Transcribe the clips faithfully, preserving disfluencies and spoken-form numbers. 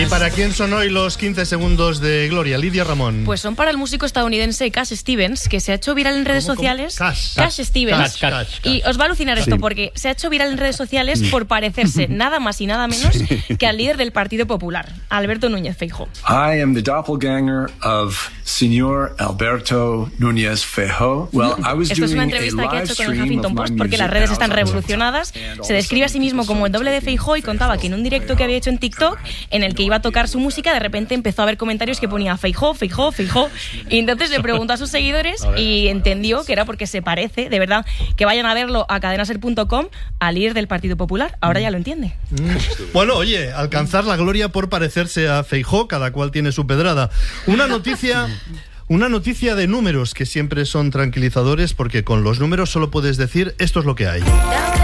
¿Y para quién son hoy los quince segundos de gloria? Lidia Ramón. Pues son para el músico estadounidense Cash Stevens, que se ha hecho viral en redes ¿Cómo, cómo? sociales. Cash. Cash Stevens. Cash, Cash, Cash. Y os va a alucinar esto, Sí. porque se ha hecho viral en redes sociales por parecerse nada más y nada menos Sí. que al líder del Partido Popular, Alberto Núñez Feijóo. I am the doppelganger of Señor Alberto Núñez Feijóo. Well, I was Esto es una doing a entrevista que ha live hecho con el stream Huffington of Post my porque las music redes house están on revolucionadas. Se describe a sí mismo como el doble de Feijóo y contaba que en un directo que había hecho en TikTok, en el que iba a tocar su música, de repente empezó a haber comentarios que ponía Feijóo, Feijóo, Feijóo. Y entonces le preguntó a sus seguidores y entendió que era porque se parece, de verdad, que vayan a verlo a cadenaser punto com, al líder del Partido Popular. Ahora ya lo entiende. Bueno, oye, alcanzar la gloria por parecerse a Feijóo, cada cual tiene su pedrada. Una noticia... Una noticia de números que siempre son tranquilizadores, porque con los números solo puedes decir esto es lo que hay.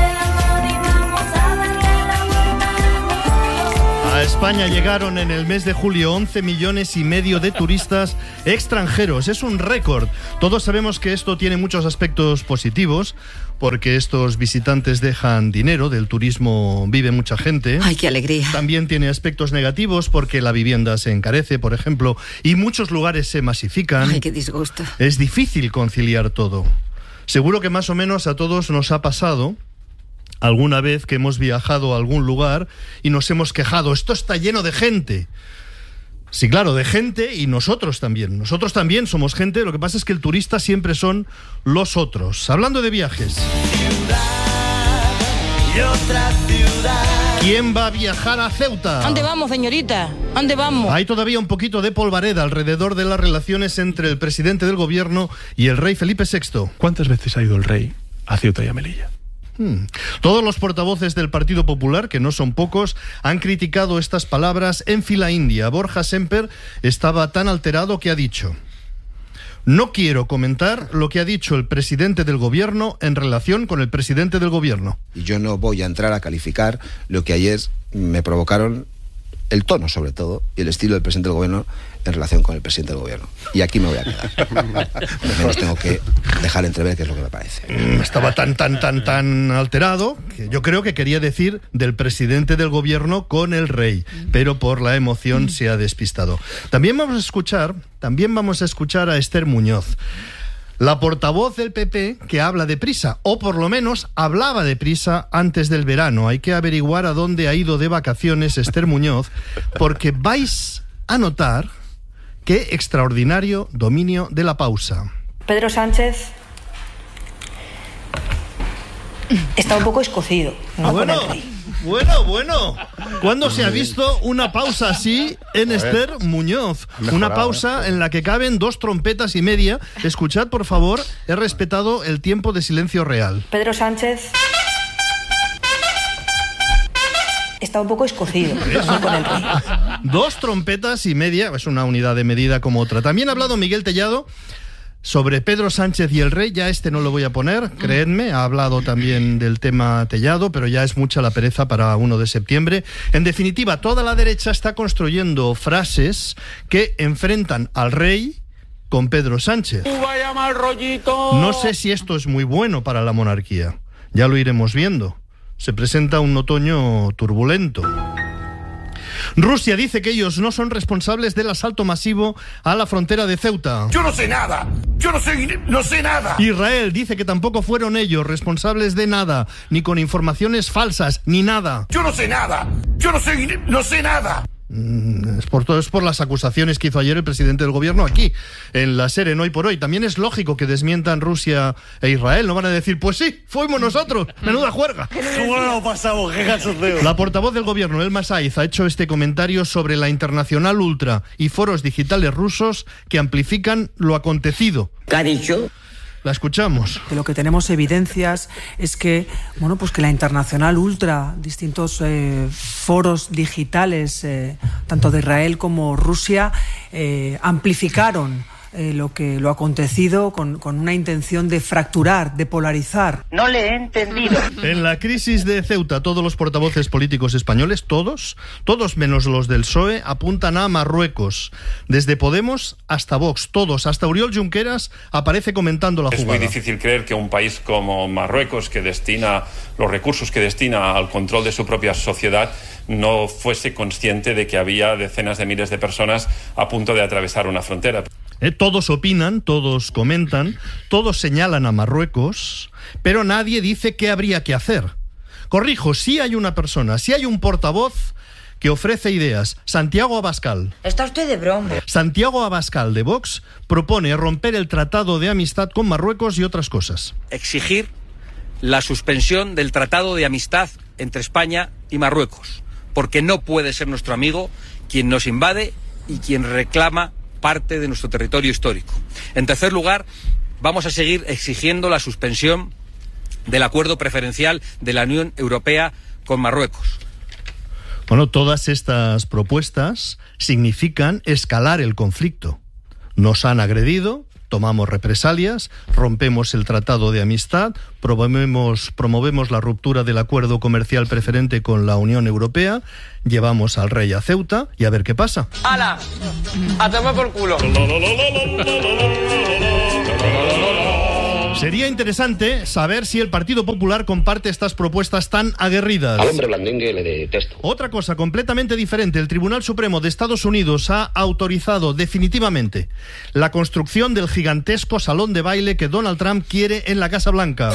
A España llegaron en el mes de julio once millones y medio de turistas extranjeros. Es un récord. Todos sabemos que esto tiene muchos aspectos positivos, porque estos visitantes dejan dinero, del turismo vive mucha gente. ¡Ay, qué alegría! También tiene aspectos negativos, porque la vivienda se encarece, por ejemplo, y muchos lugares se masifican. ¡Ay, qué disgusto! Es difícil conciliar todo. Seguro que más o menos a todos nos ha pasado alguna vez que hemos viajado a algún lugar y nos hemos quejado, esto está lleno de gente. Sí, claro, de gente, y nosotros también. Nosotros también somos gente, lo que pasa es que el turista siempre son los otros. Hablando de viajes. Ciudad y otra ciudad. ¿Quién va a viajar a Ceuta? ¿Dónde vamos, señorita? ¿Dónde vamos? Hay todavía un poquito de polvareda alrededor de las relaciones entre el presidente del gobierno y el rey Felipe sexto. ¿Cuántas veces ha ido el rey a Ceuta y a Melilla? Hmm. Todos los portavoces del Partido Popular, que no son pocos, han criticado estas palabras en fila india. Borja Semper estaba tan alterado que ha dicho: no quiero comentar lo que ha dicho el presidente del gobierno en relación con el presidente del gobierno. Y yo no voy a entrar a calificar lo que ayer me provocaron, el tono sobre todo, y el estilo del presidente del gobierno en relación con el presidente del gobierno. Y aquí me voy a quedar. Al menos tengo que dejar entrever qué es lo que me parece. Estaba tan, tan, tan, tan alterado que yo creo que quería decir del presidente del gobierno con el rey, pero por la emoción se ha despistado. También vamos a escuchar, también vamos a escuchar a Esther Muñoz, la portavoz del P P, que habla deprisa, o por lo menos hablaba deprisa antes del verano. Hay que averiguar a dónde ha ido de vacaciones Esther Muñoz, porque vais a notar qué extraordinario dominio de la pausa. Pedro Sánchez está un poco escocido, ¿no? Bueno, Con el rey. bueno, bueno. ¿Cuándo se ha visto una pausa así en Esther Muñoz? Una pausa en la que caben dos trompetas y media. Escuchad, por favor, he respetado el tiempo de silencio real. Pedro Sánchez está un poco escocido, ¿no? Con el rey. Dos trompetas y media, es una unidad de medida como otra. También ha hablado Miguel Tellado sobre Pedro Sánchez y el rey. Ya este no lo voy a poner, creedme. Ha hablado también del tema Tellado, pero ya es mucha la pereza para uno de septiembre. En definitiva, toda la derecha está construyendo frases que enfrentan al rey con Pedro Sánchez. Vaya mal rollito. No sé si esto es muy bueno para la monarquía. Ya lo iremos viendo. Se presenta un otoño turbulento. Rusia dice que ellos no son responsables del asalto masivo a la frontera de Ceuta. Yo no sé nada. Yo no sé, no sé nada. Israel dice que tampoco fueron ellos responsables de nada, ni con informaciones falsas, ni nada. Yo no sé nada. Yo no sé, no sé nada. Es por todo, es por las acusaciones que hizo ayer el presidente del gobierno aquí, en la SER, en Hoy por Hoy. También es lógico que desmientan Rusia e Israel. No van a decir, pues sí, fuimos nosotros. Menuda juerga. ¿Cómo lo pasamos? ¿Qué cachondeo? La portavoz del gobierno, Elma Saiz, ha hecho este comentario sobre la Internacional Ultra y foros digitales rusos que amplifican lo acontecido. ¿Qué ha dicho? La escuchamos. De lo que tenemos evidencias es que, bueno, pues que la Internacional Ultra, distintos eh, foros digitales, eh, tanto de Israel como Rusia, eh, amplificaron eh, lo que lo acontecido con, con una intención de fracturar, de polarizar. No le he entendido. En la crisis de Ceuta, todos los portavoces políticos españoles, todos, todos menos los del P S O E, apuntan a Marruecos. Desde Podemos hasta Vox, todos, hasta Oriol Junqueras aparece comentando la jugada. Es muy difícil creer que un país como Marruecos, que destina los recursos que destina al control de su propia sociedad, no fuese consciente de que había decenas de miles de personas a punto de atravesar una frontera. Eh, todos opinan, todos comentan, todos señalan a Marruecos, pero nadie dice qué habría que hacer. Corrijo, sí hay una persona, sí hay un portavoz que ofrece ideas. Santiago Abascal. Está usted de broma. Santiago Abascal, de Vox, propone romper el tratado de amistad con Marruecos y otras cosas. Exigir la suspensión del tratado de amistad entre España y Marruecos, porque no puede ser nuestro amigo quien nos invade y quien reclama parte de nuestro territorio histórico. En tercer lugar, vamos a seguir exigiendo la suspensión del acuerdo preferencial de la Unión Europea con Marruecos. Bueno, todas estas propuestas significan escalar el conflicto. Nos han agredido, tomamos represalias, rompemos el tratado de amistad, promovemos, promovemos la ruptura del acuerdo comercial preferente con la Unión Europea, llevamos al rey a Ceuta y a ver qué pasa. ¡Hala! ¡A tomar por culo! Sería interesante saber si el Partido Popular comparte estas propuestas tan aguerridas. Al hombre blandengue le detesto. Otra cosa completamente diferente. El Tribunal Supremo de Estados Unidos ha autorizado definitivamente la construcción del gigantesco salón de baile que Donald Trump quiere en la Casa Blanca.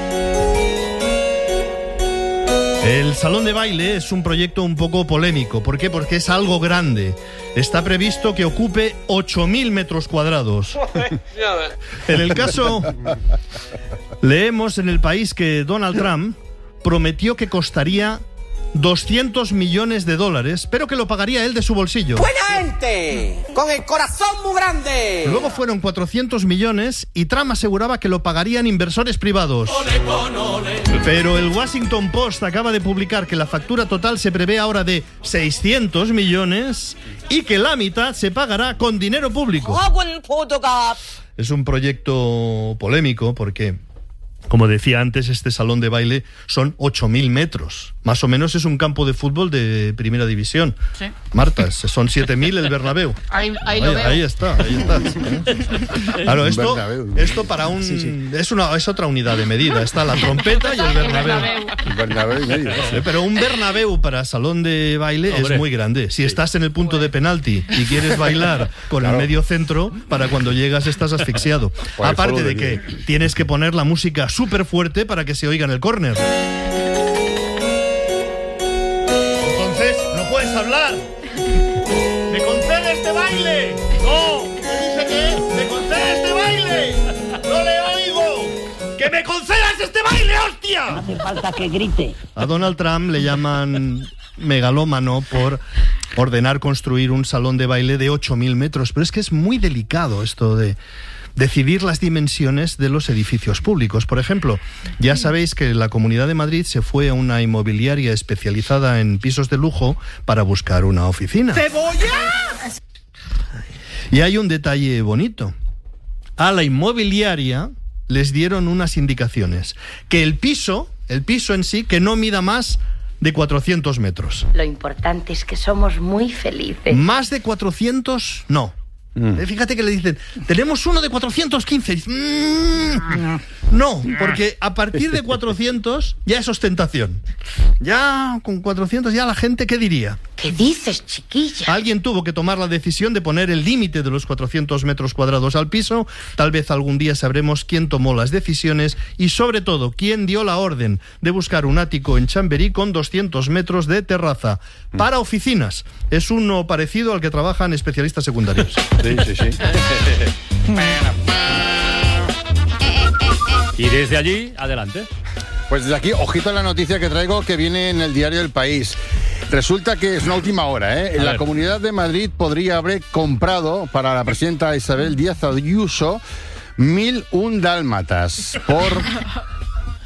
El salón de baile es un proyecto un poco polémico. ¿Por qué? Porque es algo grande. Está previsto que ocupe ocho mil metros cuadrados. En el caso, leemos en El País que Donald Trump prometió que costaría doscientos millones de dólares, pero que lo pagaría él de su bolsillo. ¡Buena gente! ¡Con el corazón muy grande! Luego fueron cuatrocientos millones y Trump aseguraba que lo pagarían inversores privados. Pero el Washington Post acaba de publicar que la factura total se prevé ahora de seiscientos millones y que la mitad se pagará con dinero público. Es un proyecto polémico porque, como decía antes, este salón de baile son ocho mil metros. Más o menos es un campo de fútbol de primera división. Sí. Marta, son siete mil el Bernabéu. Ahí, ahí lo ahí, veo. ahí está, ahí está. Claro, esto, esto para un... Sí, sí. Es, una, es otra unidad de medida. Está la trompeta y el Bernabéu. El Bernabéu y medio. Sí, pero un Bernabéu para salón de baile Hombre. es muy grande. Si estás en el punto de penalti y quieres bailar con claro. el medio centro, para cuando llegas estás asfixiado. Pues Aparte de que tienes que poner la música súper fuerte para que se oiga en el córner. Entonces, no puedes hablar. ¿Me concede este baile? No. ¿Dice qué? ¿Me concede este baile? No le oigo. ¡Que me concedas este baile, hostia! No hace falta que grite. A Donald Trump le llaman megalómano por ordenar construir un salón de baile de ocho mil metros. Pero es que es muy delicado esto de decidir las dimensiones de los edificios públicos. Por ejemplo, ya sabéis que la Comunidad de Madrid se fue a una inmobiliaria especializada en pisos de lujo para buscar una oficina. ¡Cebolla! Y hay un detalle bonito. A la inmobiliaria les dieron unas indicaciones. Que el piso, el piso en sí, que no mida más de cuatrocientos metros. Lo importante es que somos muy felices. Más de cuatrocientos, no. Mm. Fíjate que le dicen, tenemos uno de cuatrocientos quince. Mm, no, porque a partir de cuatrocientos ya es ostentación. Ya con cuatrocientos ya la gente, ¿qué diría? ¿Qué dices, chiquilla? Alguien tuvo que tomar la decisión de poner el límite de los cuatrocientos metros cuadrados al piso. Tal vez algún día sabremos quién tomó las decisiones y, sobre todo, quién dio la orden de buscar un ático en Chamberí con doscientos metros de terraza para oficinas. Es uno parecido al que trabajan especialistas secundarios. Sí, sí, sí. Y desde allí, adelante. Pues desde aquí, ojito a la noticia que traigo que viene en el diario El País. Resulta que es una última hora, ¿eh? La Comunidad de Madrid podría haber comprado para la presidenta Isabel Díaz Ayuso mil un dálmatas por...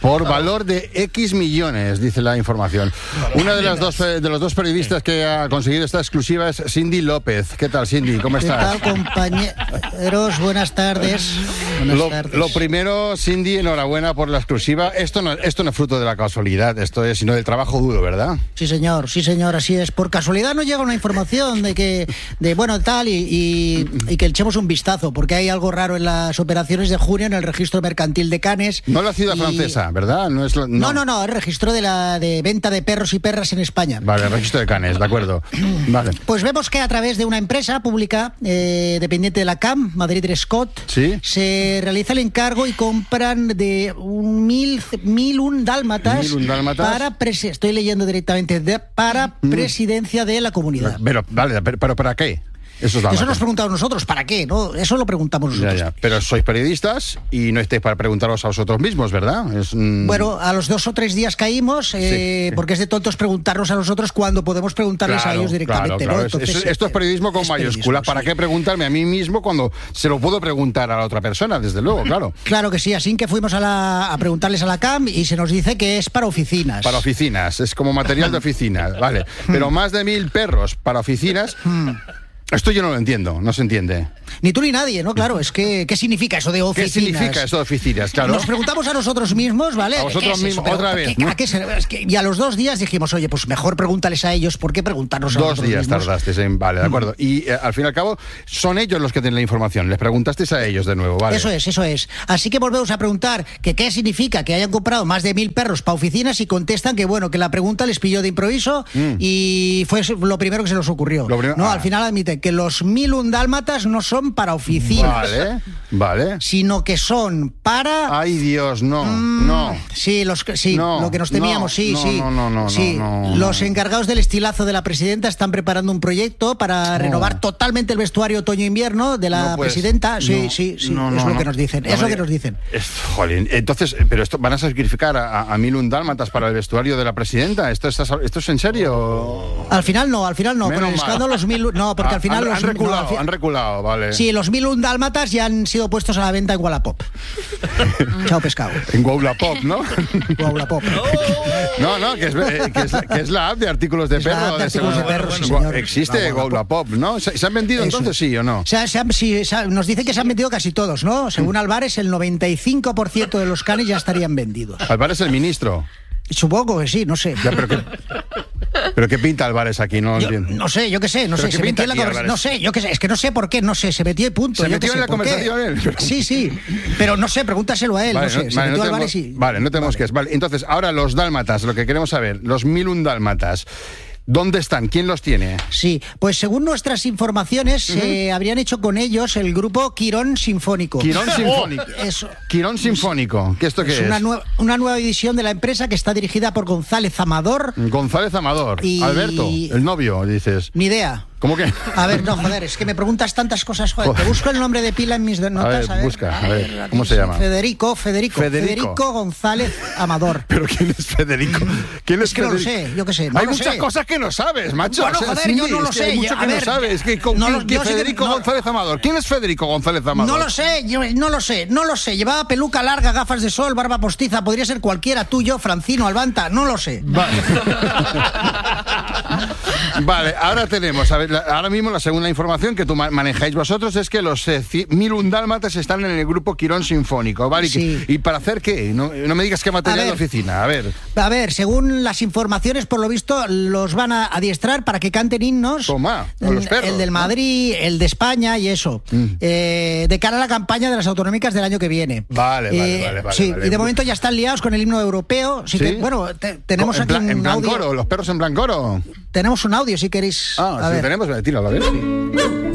por valor de X millones, dice la información. Una de las dos de los dos periodistas que ha conseguido esta exclusiva es Cindy López. ¿Qué tal, Cindy? ¿Cómo estás? ¿Qué tal, compañeros? Buenas tardes. Buenas lo, tardes. lo primero, Cindy, enhorabuena por la exclusiva. Esto no, esto no es fruto de la casualidad, esto es sino del trabajo duro, ¿verdad? Sí, señor, sí, señor, así es. Por casualidad nos llega una información de que, de bueno, tal, y, y, y que echemos un vistazo, porque hay algo raro en las operaciones de junio en el registro mercantil de Cannes. No la ciudad y... francesa, ¿verdad? No, es la... no. no, no, no, el registro de la de venta de perros y perras en España. Vale, el registro de Cannes, de acuerdo. Vale. Pues vemos que a través de una empresa pública eh, dependiente de la C A M, Madrid Rescott, ¿sí? Se realiza el encargo y compran de un mil, mil un dálmatas, ¿Mil un dálmatas? para presi- estoy leyendo directamente de, para Mm. presidencia de la comunidad. Pero, vale, pero, pero ¿para qué? Eso, Eso nos preguntamos nosotros, ¿para qué? ¿No? Eso lo preguntamos nosotros. Ya, ya. Pero sois periodistas y no estáis para preguntaros a vosotros mismos, ¿verdad? Es, mm... Bueno, a los dos o tres días caímos, eh, sí. porque es de tontos preguntarnos a nosotros cuando podemos preguntarles claro, a ellos directamente. Claro, claro. ¿no? Entonces, es, esto es periodismo con mayúsculas. ¿Para sí. qué preguntarme a mí mismo cuando se lo puedo preguntar a la otra persona? Desde luego, claro. Claro que sí, así que fuimos a, la, a preguntarles a la C A M y se nos dice que es para oficinas. Para oficinas, es como material de oficinas, vale. Pero más de mil perros para oficinas... Esto yo no lo entiendo, no se entiende. Ni tú ni nadie, ¿no? Claro, es que, ¿qué significa eso de oficinas? ¿Qué significa eso de oficinas? Claro. Nos preguntamos a nosotros mismos, ¿vale? A vosotros mismos, es otra vez. ¿qué, ¿no? ¿a qué se, es que, y a los dos días dijimos, oye, pues mejor pregúntales a ellos, ¿por qué preguntarnos a dos nosotros días mismos? tardaste, en, vale, de acuerdo. Y eh, al fin y al cabo, son ellos los que tienen la información. Les preguntasteis a ellos de nuevo, ¿vale? Eso es, eso es. Así que volvemos a preguntar que qué significa que hayan comprado más de mil perros para oficinas y contestan que, bueno, que la pregunta les pilló de improviso mm. y fue lo primero que se les ocurrió. No, ah. Al final admiten que los mil un dálmatas no son para oficinas. Vale, vale. Sino que son para... Ay, Dios, no, mmm, no. Sí, los, sí no, lo que nos temíamos, no, sí, no, sí. No, no, no, sí. no, no, Los no. encargados del estilazo de la presidenta están preparando un proyecto para no. renovar totalmente el vestuario otoño-invierno de la no puedes, presidenta. Sí, no, sí, sí, no, es no, lo no, que nos dicen, no, es lo no, que nos dicen. Es, jolín, entonces, pero esto van a sacrificar a, a mil un dálmatas para el vestuario de la presidenta. ¿Esto, esto, esto es en serio? Al final no, al final no. Menos con el escándalo los mil... No, porque ah, al final han, los... Han reculado, no, al fi... han reculado, vale. Sí, los mil un dálmatas ya han sido puestos a la venta en Wallapop. Chao, pescado. En Wallapop, ¿no? Wallapop. No, no, que es, eh, que, es la, que es la app de artículos de es perro. La app de artículos de, de perro, bueno, sí, señor. Existe Wallapop, ¿no? ¿Se, ¿Se han vendido Eso. entonces sí o no? O sea, se han, sí, se han, nos dice que se han vendido casi todos, ¿no? Según Álvarez, el noventa y cinco por ciento de los canes ya estarían vendidos. Álvarez es el ministro. Supongo que sí, no sé. Ya, pero, qué, pero qué pinta Álvarez aquí, no yo, entiendo. No sé, yo qué sé, no sé. Se metió en la conversación. No sé, yo qué sé, es que no sé por qué, no sé, se metió y punto. Se yo metió sé, en la conversación él. Pero... Sí, sí, pero no sé, pregúntaselo a él, vale, no sé. No, se vale, metió no Álvarez tenemos, y... vale, no tenemos vale. que es. Vale, entonces, ahora los dálmatas, lo que queremos saber, los mil un dálmatas. ¿Dónde están? ¿Quién los tiene? Sí, pues según nuestras informaciones, uh-huh. eh, habrían hecho con ellos el grupo Quirón Sinfónico. Quirón Sinfónico. Eso. Quirón Sinfónico. ¿Qué esto qué es? Es una, nue- una nueva división de la empresa que está dirigida por González Amador. González Amador. Y... Alberto, el novio, dices. Ni idea. ¿Cómo que? A ver, no, joder, es que me preguntas tantas cosas, joder. Te busco el nombre de pila en mis notas. A ver, a ver busca, a ver, a ¿cómo se llama? Federico, Federico, Federico. Federico González Amador. ¿Pero quién es Federico? ¿Quién es, es que Federico? no lo sé, yo qué sé. No hay lo muchas sé. cosas que no sabes, macho. Bueno, o sea, joder, sí, yo no lo es que sé. Hay mucho a que ver, no sabes. ¿Qué, con, no, ¿quién, yo Federico que, no, González Amador. ¿Quién es Federico González Amador? No lo sé, yo no lo sé, no lo sé. Llevaba peluca larga, gafas de sol, barba postiza. Podría ser cualquiera, tú, yo, Francino, Albanta. No lo sé. Vale. Vale, ahora tenemos, a ver, la, ahora mismo la segunda información que tú ma- manejáis vosotros es que los eh, mil un dálmatas están en el grupo Quirón Sinfónico, ¿vale? Sí. ¿Y, ¿Y para hacer qué? No, no me digas qué material de oficina, a ver. A ver, según las informaciones, por lo visto, los van a adiestrar para que canten himnos. Toma, a los perros, el del Madrid, ¿no? El de España y eso. Mm. Eh, de cara a la campaña de las autonómicas del año que viene. Vale, vale, eh, vale, vale. Sí, vale. y de momento ya están liados con el himno europeo. Así ¿Sí? que, bueno, te, tenemos en aquí bla- un en Blancoro, audio. los perros en Blancoro. Tenemos un audio, si queréis. Ah, a sí, ver. tenemos, tíralo, a ver.